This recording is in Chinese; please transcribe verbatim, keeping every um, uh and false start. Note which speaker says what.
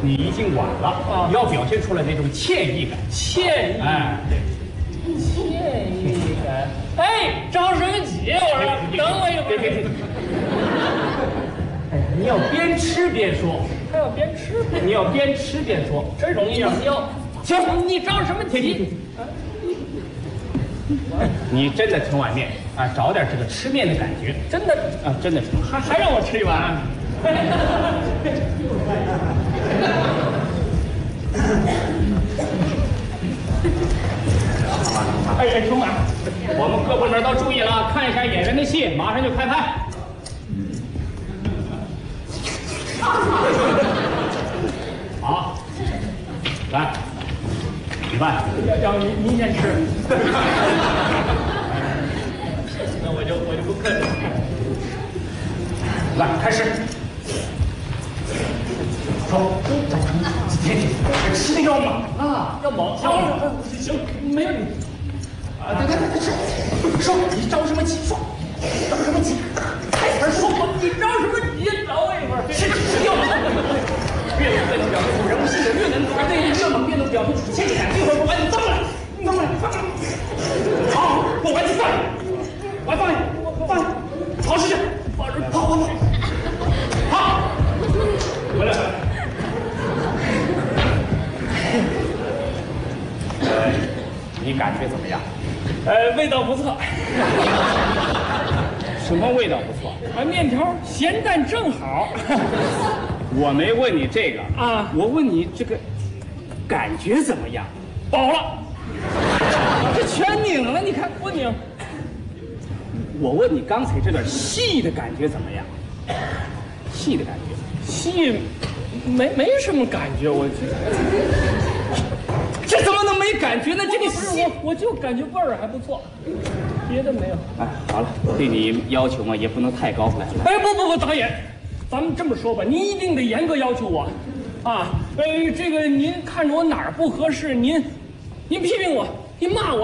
Speaker 1: 你已经晚了啊，要表现出来那种歉意感。
Speaker 2: 歉意，
Speaker 1: 哎，
Speaker 2: 歉意感。哎，着什么急？我说，等我一会儿。
Speaker 1: 别别别！哎呀，你要边吃边说，
Speaker 2: 还要边吃边，
Speaker 1: 你要边吃边说，
Speaker 2: 这容易养腰。
Speaker 1: 行，
Speaker 2: 你着什么急？
Speaker 1: 你真的盛碗面啊，找点这个吃面的感觉。
Speaker 2: 真的
Speaker 1: 啊，真的是。
Speaker 2: 还还让我吃一碗？
Speaker 1: 哎哎，兄弟，我们各部门都注意了，看一下演员的戏，马上就开拍。好，来，米饭，
Speaker 2: 要要您您先吃。那我就我就不客气了。
Speaker 1: 来，开始。说，天天吃的要猛啊，
Speaker 2: 要猛，
Speaker 1: 要猛。
Speaker 2: 行，没问题。
Speaker 1: 啊，对对对对，说，你着什么急？说，着什么急？快点说，
Speaker 2: 你着什么急？找我一会儿。
Speaker 1: 是是要猛，越猛越能表现出人物性格，越能啊对，越猛越能表现出歉意感。一会儿我把你放过来，放过来，放过来。好，我把你放下，我放下，放下，跑出去，跑出去，跑跑跑，好，回来。呃，你感觉怎么样？
Speaker 2: 呃，味道不错。
Speaker 1: 什么味道不错？
Speaker 2: 啊，面条咸淡正好。
Speaker 1: 我没问你这个
Speaker 2: 啊，
Speaker 1: 我问你这个感觉怎么样？
Speaker 2: 饱了，这全拧了，你看我拧。
Speaker 1: 我问你刚才这段戏的感觉怎么样？戏的感觉，
Speaker 2: 戏没没什么感觉，我觉得。
Speaker 1: 这怎么能没感觉呢？这个
Speaker 2: 不是
Speaker 1: 戏，
Speaker 2: 我，我就感觉味儿还不错，别的没有。
Speaker 1: 哎，好了，对你要求嘛也不能太高了。
Speaker 2: 哎，不不不，导演，咱们这么说吧，您一定得严格要求我，啊，呃，这个您看着我哪儿不合适，您，您批评我，您骂我。